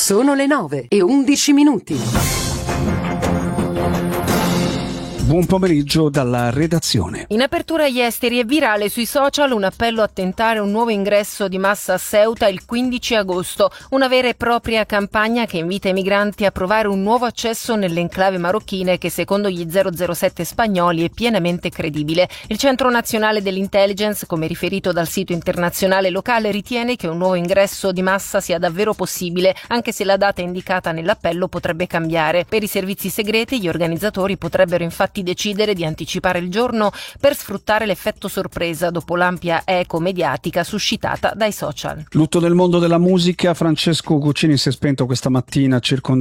Sono le 9:11. Buon pomeriggio dalla redazione. In apertura agli esteri è virale sui social un appello a tentare un nuovo ingresso di massa a Ceuta il 15 agosto, una vera e propria campagna che invita i migranti a provare un nuovo accesso nell'enclave marocchine che secondo gli 007 spagnoli è pienamente credibile. Il Centro Nazionale dell'Intelligence, come riferito dal sito internazionale locale, ritiene che un nuovo ingresso di massa sia davvero possibile, anche se la data indicata nell'appello potrebbe cambiare. Per i servizi segreti gli organizzatori potrebbero infatti decidere di anticipare il giorno per sfruttare l'effetto sorpresa dopo l'ampia eco mediatica suscitata dai social. Lutto nel mondo della musica. Francesco Guccini si è spento questa mattina circondato